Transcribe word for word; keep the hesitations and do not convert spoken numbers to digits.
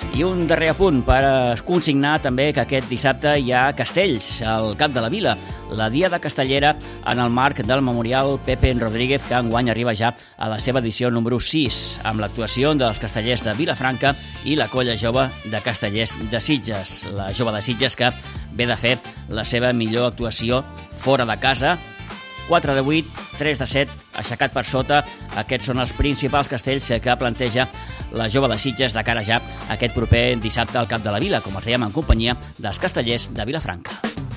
I un darrer apunt per consignar també que aquest dissabte hi ha castells al Cap de la Vila, la Diada Castellera en el marc del Memorial Pepe Rodríguez, que enguany arriba ja a la seva edició número sis, amb l'actuació dels castellers de Vilafranca i la Colla Jove de Castellers de Sitges. La Jove de Sitges que ve de fer la seva millor actuació fora de casa. quatre de vuit, tres de set, aixecat per sota. Aquests són els principals castells que planteja la Jove de Sitges de cara ja aquest proper dissabte al Cap de la Vila, com els dèiem, en companyia dels castellers de Vilafranca.